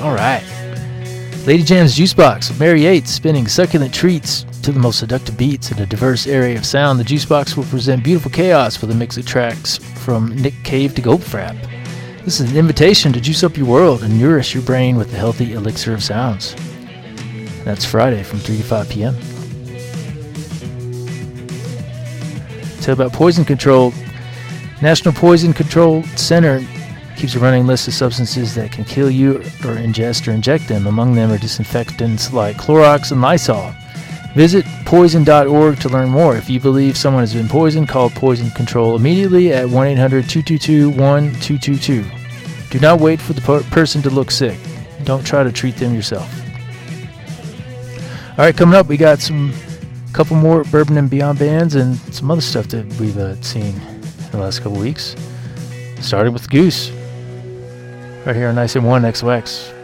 All right. Lady Jam's Juice Box with Mary Yates, spinning succulent treats to the most seductive beats in a diverse area of sound. The Juice Box will present beautiful chaos with a mix of tracks from Nick Cave to Goldfrapp. This is an invitation to juice up your world and nourish your brain with the healthy elixir of sounds. That's Friday from 3 to 5 p.m. Tell about poison control. National Poison Control Center keeps a running list of substances that can kill you or ingest or inject them. Among them are disinfectants like Clorox and Lysol. Visit poison.org to learn more. If you believe someone has been poisoned, call Poison Control immediately at 1-800-222-1222. Do not wait for the person to look sick. Don't try to treat them yourself. All right, coming up, we got a couple more Bourbon and Beyond bands and some other stuff that we've seen in the last couple weeks. Starting with Goose. Right here on 97.1 XOX.